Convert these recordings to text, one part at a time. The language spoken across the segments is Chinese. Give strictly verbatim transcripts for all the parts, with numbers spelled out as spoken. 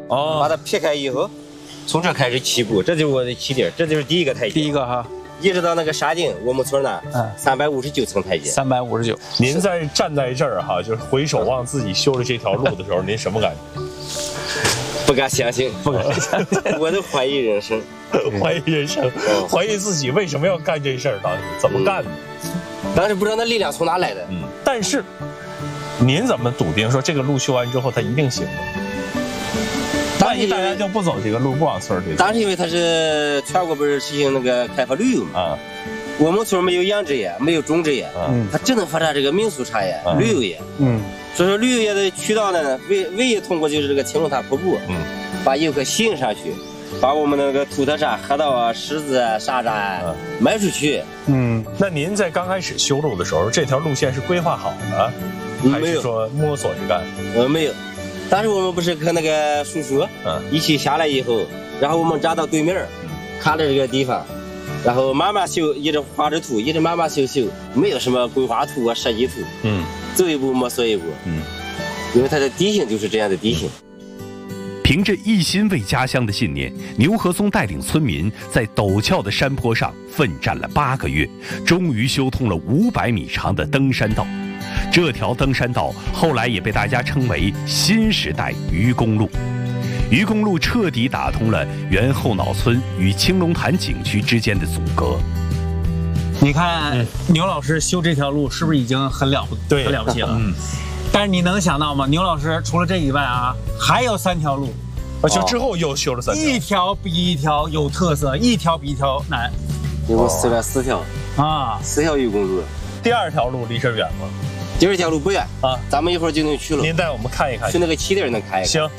哦， 把它劈开以后，从这开始起步，这就是我的起点，这就是第一个台阶。 第一个哈， 一直到那个沙顶，我们村呢， 嗯， 三百五十九层台阶。 三百五十九。 您在站在这儿哈，就是回首望自己修的这条路的时候，您什么感觉？ 不敢相信，不敢相信，我都怀疑人生， 怀疑人生，怀疑自己为什么要干这事儿，当时怎么干的？ 当时不知道那力量从哪来的。 嗯，但是您怎么笃定说这个路修完之后它一定行呢？万一大家就不走这个路，不往村里走？ 当时因为它是全国不是实行那个开发旅游嘛， 啊， 我们村没有养殖业，没有种植业， 嗯， 它只能发展这个民俗产业、 嗯、 旅游业。 嗯， 所以说旅游业的渠道呢，唯唯一通过就是这个青龙潭瀑布， 嗯， 把游客吸引上去，把我们的那个土特产、河道啊、狮子啊、沙渣啊、嗯、卖出去。 嗯， 那您在刚开始修路的时候，这条路线是规划好的，还是说摸索着干？ 呃，没有。当时我们不是和那个叔叔， 嗯， 一起下来以后，然后我们站到对面，嗯，看着这个地方，然后慢慢修，一直画着图，一直慢慢修修，没有什么规划图啊、设计图， 嗯， 走一步摸索一步， 嗯， 因为它的地形就是这样的地形。 凭着一心为家乡的信念，牛和松带领村民在陡峭的山坡上奋战了八个月，终于修通了五百米长的登山道。这条登山道后来也被大家称为新时代愚公路。愚公路彻底打通了原后脑村与青龙潭景区之间的阻隔。 你看、嗯、牛老师修这条路是不是已经很了不对很了不起了？嗯。但是你能想到吗？牛老师除了这以外啊，还有三条路， 而且之后又修了三条， 一条比一条有特色，一条比一条难。 一共修了四条啊， 四条愚公路。 第二条路离这儿远吗？ 第二条路不远啊， 咱们一会儿就能去了。 您带我们看一看， 去那个起点能看一看。 行。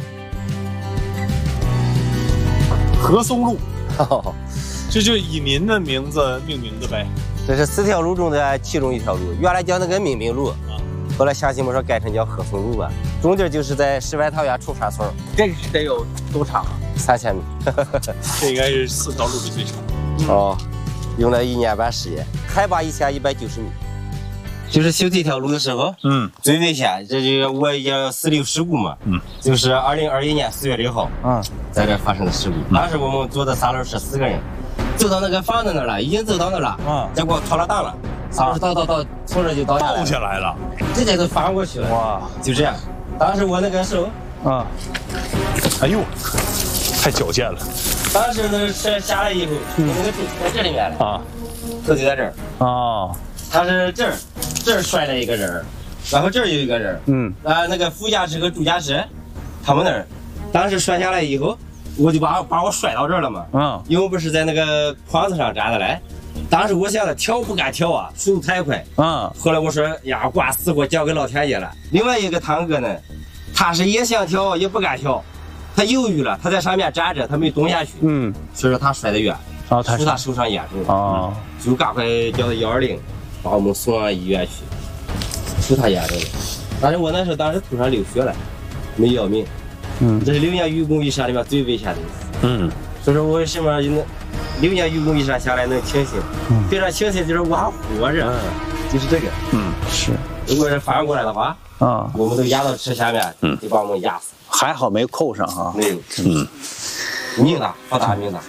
和松路， 哦， 这就以您的名字命名的呗。 这是四条路中的其中一条路，原来叫那个民兵路，啊，后来乡亲们说改成叫和松路吧。中间就是在世外桃源冲山村， 这得有多长啊？ 三千米。 这应该是四条路里最长。 哦，用了一年半时间，海拔一千一百九十米。就是修这条路的时候， 嗯， 最危险，这就我也四六事故嘛， 嗯， 就是二零二一年四月六号， 嗯， 在这发生的事故。嗯、当时我们坐的三轮车四个人，走到那个房子那儿了，已经走到那儿了，嗯，结果逃了档了，三轮倒倒倒，从这就倒下来了， 倒下来了， 直接就翻过去了，哇，就这样。当时我那个手， 啊、 嗯，哎呦，太矫健了。 当时那车下来以后，嗯、那个头在这里面了，啊，头就在这儿， 哦。 他是这儿，这儿摔了一个人，然后这儿有一个人， 嗯， 啊，那个副驾驶和主驾驶，他们那儿，当时摔下来以后，我就把把我摔到这儿了嘛， 嗯， 因为我不是在那个框子上站的来，当时我想着跳不敢跳啊，速度太快， 嗯， 后来我说呀，挂死活交给老天爷了。另外一个堂哥呢，他是也想跳也不敢跳，他犹豫了，他在上面站着，他没动下去， 嗯， 所以说他摔得远， 哦，他说他受伤严重， 哦， 就赶快叫到幺二零。把我们送到医院去，受他严重了。但是我那时候当时头上流血了，没要命。嗯，这是六年愚公移山里面最危险的一次。 嗯， 所以说我为什么能六年愚公移山下来能清醒？嗯，非常清醒就是我还活着，嗯，就是这个。 嗯，是。 如果是翻过来的话，啊，我们都压到车下面，嗯，就把我们压死。 还好没扣上哈。 没有，嗯，命大，好大命大。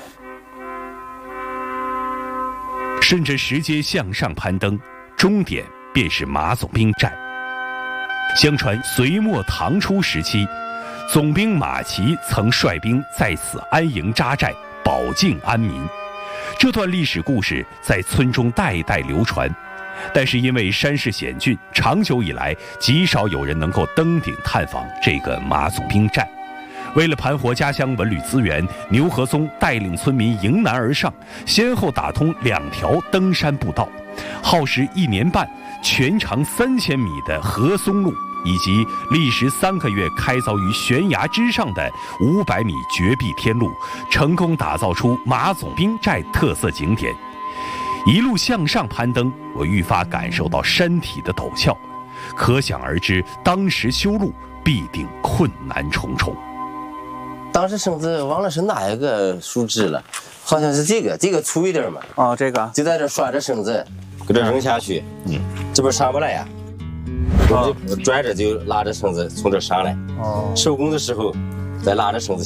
顺着石阶向上攀登，终点便是马总兵寨。相传隋末唐初时期，总兵马齐曾率兵在此安营扎寨，保境安民。这段历史故事在村中代代流传，但是因为山势险峻，长久以来极少有人能够登顶探访这个马总兵寨。为了盘活家乡文旅资源，牛和松带领村民迎难而上，先后打通两条登山步道，耗时一年半，全长三千米的和松路，以及历时三个月开凿于悬崖之上的五百米绝壁天路，成功打造出马总兵寨特色景点。一路向上攀登，我愈发感受到山体的陡峭，可想而知，当时修路必定困难重重。 当时绳子忘了是哪一个树枝了，好像是这个，这个粗一点嘛。 哦，这个就在这拴着绳子，给这扔下去。嗯，这不上不来呀，我就拽着就拉着绳子从这上来。哦，收工的时候再拉着绳子。